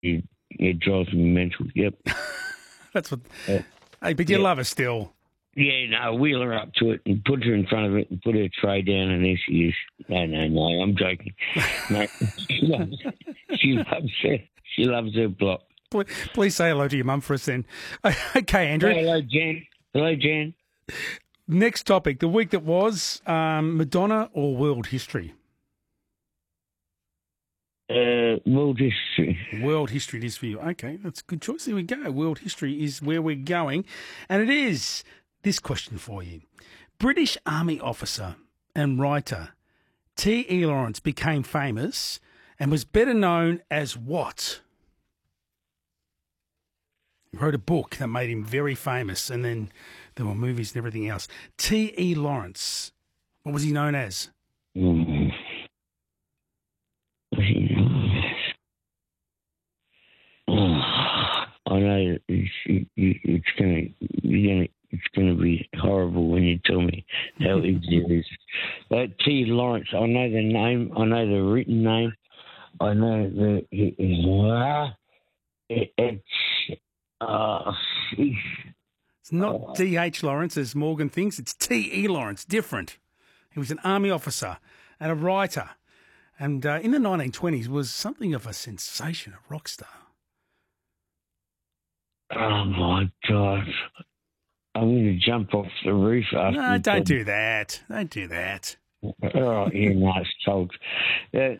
It drives me mental. Yep. That's what. Hey, but you love her still. Yeah, no, wheel her up to it and put her in front of it and put her tray down, and there she is. No, I'm joking. No, she loves her block. Please say hello to your mum for us then. Okay, Andrew. Hello, Jan. Hello, Jan. Next topic, the week that was, Madonna or world history? World history. World history it is for you. Okay, that's a good choice. There we go. World history is where we're going. And it is this question for you. British Army officer and writer T.E. Lawrence became famous and was better known as what? He wrote a book that made him very famous, and then there were movies and everything else. T.E. Lawrence, what was he known as? I know it's gonna be horrible when you tell me how easy it is. T. Lawrence, I know the name, I know the written name, I know it's not D.H. Lawrence as Morgan thinks. It's T.E. Lawrence. Different. He was an army officer and a writer, and in the 1920s was something of a sensation, a rock star. Oh my God! I'm going to jump off the roof after. No, don't do that. Don't do that. Oh, yeah, no, it's told. No,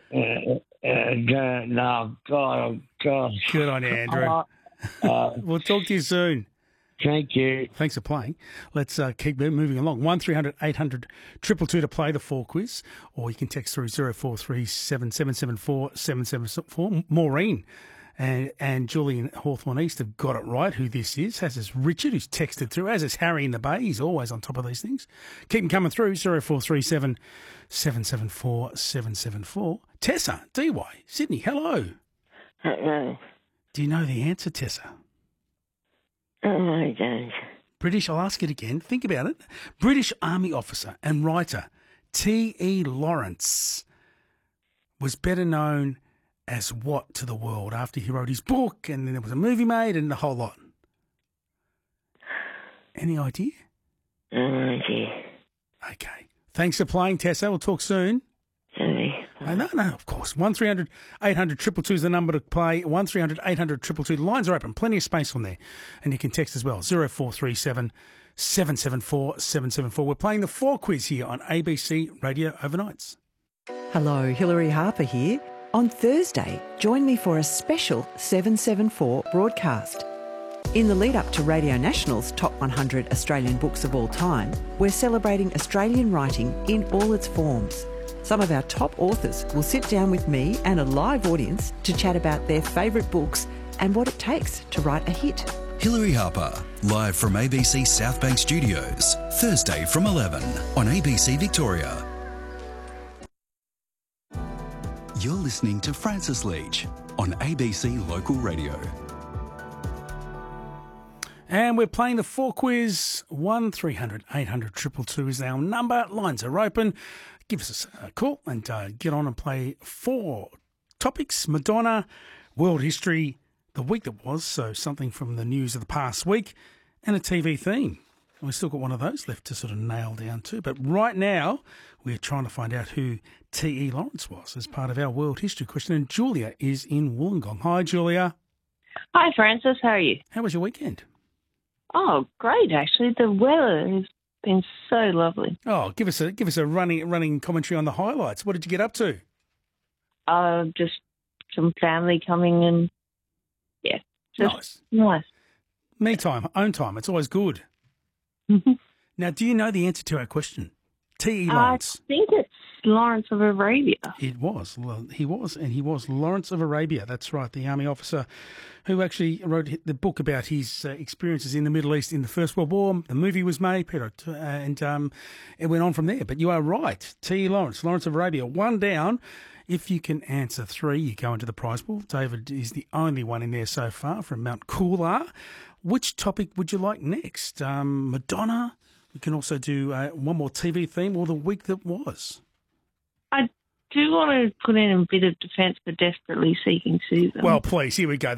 God. Good on you, Andrew. We'll talk to you soon. Thank you. Thanks for playing. Let's keep moving along. 1300 800 222 to play the 4 quiz, or you can text through 0437 774 774. Maureen and Julian Hawthorne East have got it right who this is. As is Richard, who's texted through. As is Harry in the Bay. He's always on top of these things. Keep them coming through. 0437 774 774. Tessa, DY, Sydney, hello. Hello. Do you know the answer, Tessa? Oh, I don't. British, I'll ask it again. Think about it. British Army officer and writer T.E. Lawrence was better known as what to the world after he wrote his book, and then there was a movie made and the whole lot? Any idea? No idea. Okay. Thanks for playing, Tessa. We'll talk soon. Sorry. No, of course. 1300 800 222 is the number to play. 1300 800 222. The lines are open. Plenty of space on there. And you can text as well. 0437 774 774. We're playing the 4 quiz here on ABC Radio Overnights. Hello, Hilary Harper here. On Thursday, join me for a special 774 broadcast. In the lead up to Radio National's Top 100 Australian Books of All Time, we're celebrating Australian writing in all its forms. Some of our top authors will sit down with me and a live audience to chat about their favourite books and what it takes to write a hit. Hilary Harper, live from ABC South Bank Studios, Thursday from 11 on ABC Victoria. You're listening to Francis Leach on ABC Local Radio. And we're playing the 4 quiz. 1300 800 222 is our number. Lines are open. Give us a call and get on and play 4 topics. Madonna, world history, the week that was, so something from the news of the past week, and a TV theme. We've still got one of those left to sort of nail down too. But right now, we're trying to find out who T.E. Lawrence was as part of our world history question. And Julia is in Wollongong. Hi, Julia. Hi, Francis. How are you? How was your weekend? Oh, great, actually. The weather has been so lovely. Oh, give us a running commentary on the highlights. What did you get up to? Just some family coming and, yeah, just nice. Me time, own time. It's always good. Now, do you know the answer to our question? T.E. Lawrence. I think it's Lawrence of Arabia. He was Lawrence of Arabia. That's right, the army officer who actually wrote the book about his experiences in the Middle East in the First World War. The movie was made, and it went on from there. But you are right, T.E. Lawrence of Arabia. 1 down. If you can answer 3, you go into the prize pool. David is the only one in there so far from Mount Coolabah. Which topic would you like next? Madonna? We can also do one more TV theme, or the week that was. I do want to put in a bit of defence for Desperately Seeking Susan. Well, please, here we go.